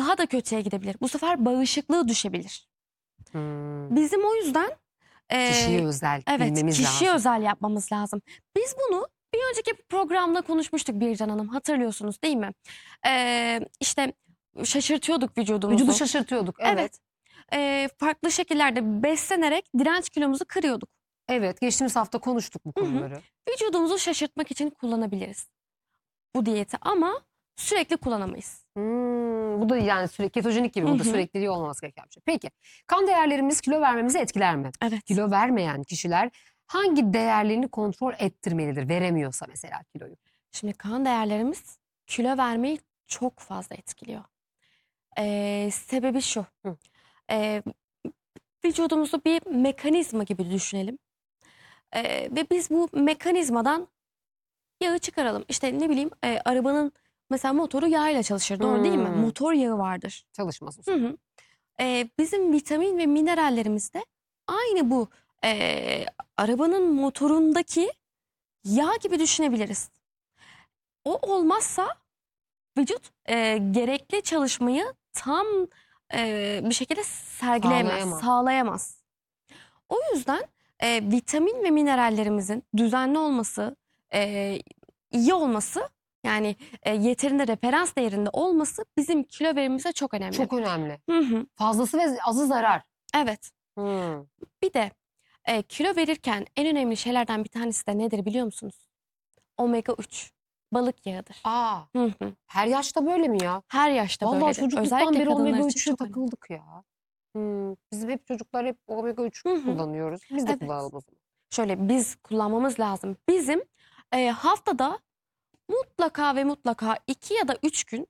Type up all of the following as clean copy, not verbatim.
daha da kötüye gidebilir. Bu sefer bağışıklığı düşebilir. Hmm. Bizim o yüzden Kişiye özel evet, bilmemiz kişiye lazım. özel yapmamız lazım. Biz bunu bir önceki programda konuşmuştuk Bircan Hanım, hatırlıyorsunuz değil mi? İşte şaşırtıyorduk vücudumuzu. Vücudu şaşırtıyorduk. Evet. Farklı şekillerde beslenerek direnç kilomuzu kırıyorduk. Evet. Geçtiğimiz hafta konuştuk bu konuları. Vücudumuzu şaşırtmak için kullanabiliriz bu diyeti ama sürekli kullanamayız. Bu da yani sürekli ketojenik gibi. Bu da sürekliliği olmaması gereken bir şey. Peki kan değerlerimiz kilo vermemizi etkiler mi? Evet. Kilo vermeyen kişiler hangi değerlerini kontrol ettirmelidir? Veremiyorsa mesela kiloyu. Şimdi kan değerlerimiz kilo vermeyi çok fazla etkiliyor. Sebebi şu. Ee, Vücudumuzu bir mekanizma gibi düşünelim. Ve biz bu mekanizmadan yağı çıkaralım. İşte ne bileyim, arabanın mesela motoru yağıyla çalışır. Doğru değil mi? Motor yağı vardır. Çalışmaz o zaman. Bizim vitamin ve minerallerimiz de aynı bu arabanın motorundaki yağ gibi düşünebiliriz. O olmazsa vücut gerekli çalışmayı tam bir şekilde sergileyemez, sağlayamaz. O yüzden vitamin ve minerallerimizin düzenli olması, iyi olması, yani yeterince referans değerinde olması bizim kilo verimimize çok önemli. Çok önemli. Fazlası ve azı zarar. Evet. Bir de kilo verirken en önemli şeylerden bir tanesi de nedir biliyor musunuz? Omega 3. Balık yağıdır. Her yaşta böyle mi ya? Her yaşta böyledir. Vallahi çocukluktan özellikle beri kadınlar omega için 3'e çok takıldık ya. Bizim hep çocuklar hep omega 3 kullanıyoruz. Biz de kullanalım o zaman. Şöyle biz kullanmamız lazım. Bizim haftada mutlaka ve mutlaka 2 ya da 3 gün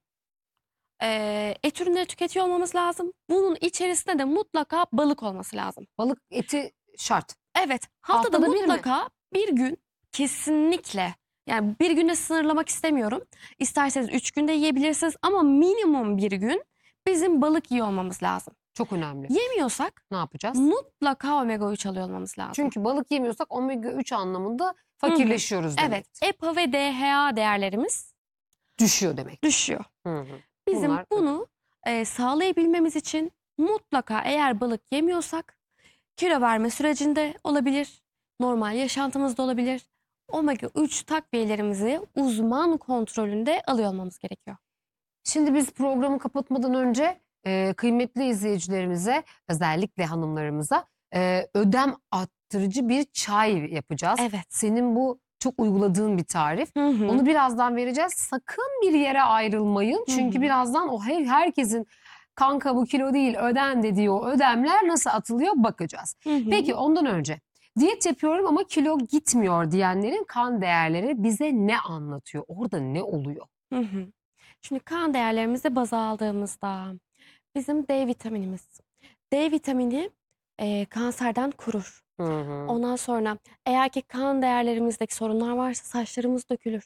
et ürünleri tüketiyor olmamız lazım. Bunun içerisinde de mutlaka balık olması lazım. Balık eti şart. Evet. Haftada Haftada mutlaka bir gün kesinlikle. Yani bir günde sınırlamak istemiyorum. İsterseniz 3 günde yiyebilirsiniz ama minimum bir gün bizim balık yiyor olmamız lazım. Çok önemli. Yemiyorsak ne yapacağız? Mutlaka omega 3 alıyor olmamız lazım. Çünkü balık yemiyorsak omega 3 anlamında fakirleşiyoruz demek. Evet. EPA ve DHA değerlerimiz düşüyor demek. Düşüyor. Bizim bunu sağlayabilmemiz için mutlaka eğer balık yemiyorsak kilo verme sürecinde olabilir, normal yaşantımızda olabilir. Omega 3 takviyelerimizi uzman kontrolünde alıyor olmamız gerekiyor. Şimdi biz programı kapatmadan önce kıymetli izleyicilerimize, özellikle hanımlarımıza ödem arttırıcı bir çay yapacağız. Evet. Senin bu çok uyguladığın bir tarif. Onu birazdan vereceğiz. Sakın bir yere ayrılmayın. Çünkü birazdan o herkesin kanka bu kilo değil ödem dediği o ödemler nasıl atılıyor bakacağız. Peki ondan önce diyet yapıyorum ama kilo gitmiyor diyenlerin kan değerleri bize ne anlatıyor? Orada ne oluyor? Şimdi kan değerlerimizi baz aldığımızda bizim D vitaminimiz. D vitamini kanserden korur. Ondan sonra eğer ki kan değerlerimizdeki sorunlar varsa saçlarımız dökülür.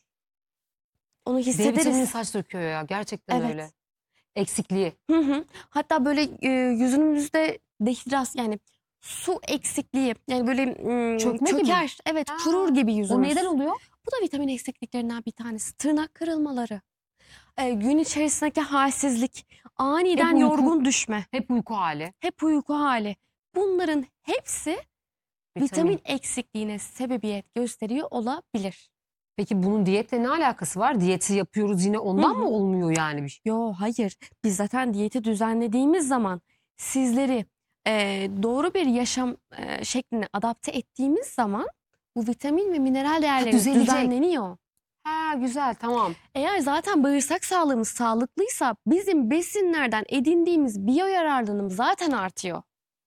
Onu hissederiz. D vitamini saç döküyor ya, gerçekten öyle. Eksikliği. Hatta böyle yüzümüzde dehidrasyon, yani su eksikliği, yani böyle çöker gibi. Evet, kurur gibi yüzümüz. O neden oluyor? Bu da vitamin eksikliklerinden bir tanesi. Tırnak kırılmaları, gün içerisindeki halsizlik, aniden yorgun düşme. Hep uyku hali. Hep uyku hali. Bunların hepsi vitamin eksikliğine sebebiyet gösteriyor olabilir. Peki bunun diyetle ne alakası var? Diyeti yapıyoruz yine ondan mı olmuyor yani bir şey? Yo, hayır. Biz zaten diyeti düzenlediğimiz zaman sizleri doğru bir yaşam şekline adapte ettiğimiz zaman bu vitamin ve mineral değerleri düzenleniyor. Güzel, tamam. Eğer zaten bağırsak sağlığımız sağlıklıysa bizim besinlerden edindiğimiz biyo yararlılığımız zaten artıyor.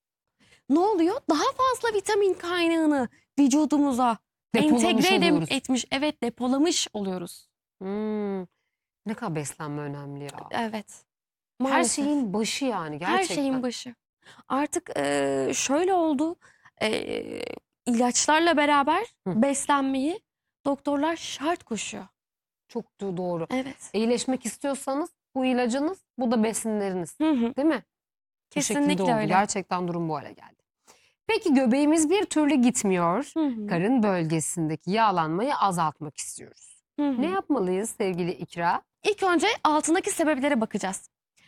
Ne oluyor? Daha fazla vitamin kaynağını vücudumuza entegre etmiş, evet, depolamış oluyoruz. Ne kadar beslenme önemli ya. Evet. Maalesef. Her şeyin başı yani gerçekten. Her şeyin başı. Artık şöyle oldu, ilaçlarla beraber beslenmeyi doktorlar şart koşuyor. Çok doğru. Evet. İyileşmek istiyorsanız bu ilacınız, bu da besinleriniz. Değil mi? Kesinlikle öyle. Gerçekten durum bu hale geldi. Peki göbeğimiz bir türlü gitmiyor. Karın bölgesindeki yağlanmayı azaltmak istiyoruz. Ne yapmalıyız sevgili İkra? İlk önce altındaki sebeplere bakacağız.